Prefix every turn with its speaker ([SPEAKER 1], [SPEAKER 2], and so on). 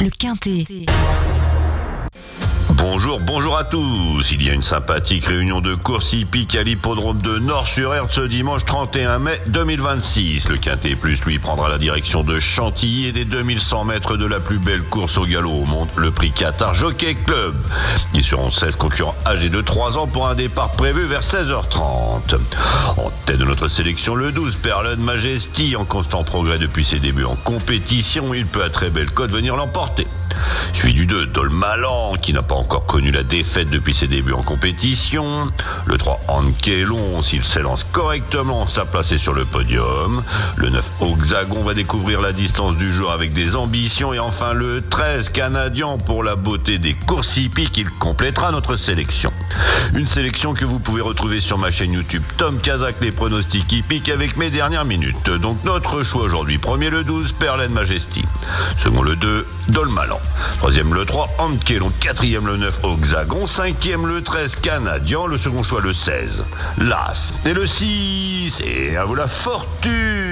[SPEAKER 1] le Quintet.
[SPEAKER 2] Bonjour à tous. Il y a une sympathique réunion de course hippique à l'hippodrome de Nord-sur-Erdre ce dimanche 31 mai 2026. Le Quintet Plus, lui, prendra la direction de Chantilly et des 2100 mètres de la plus belle course au galop au monde, le prix Qatar Jockey Club. Ils seront 16 concurrents âgés de 3 ans pour un départ prévu vers 16h30. En tête de notre sélection, le 12, Perlen Majesty, en constant progrès depuis ses débuts en compétition. Il peut à très belle cote venir l'emporter. Suivi du 2, Dolmalan, qui n'a pas encore connu la défaite depuis ses débuts en compétition. Le 3, Ankelon, s'il s'élance correctement, sa place est sur le podium. Le 9, Hexagon, va découvrir la distance du jour avec des ambitions. Et enfin le 13, Canadien, pour la beauté des courses hippiques, il complétera notre sélection. Une sélection que vous pouvez retrouver sur ma chaîne YouTube Tom Kazak, les pronostics hippiques avec mes dernières minutes. Donc notre choix aujourd'hui: premier le 12, Perlen Majesty. Second le 2, Dolmalan. Troisième le 3, Ankelon. Quatrième le 9, Hexagon. Cinquième le 13, Canadien. Le second choix le 16, Las. Et le 6, et à vous la fortune.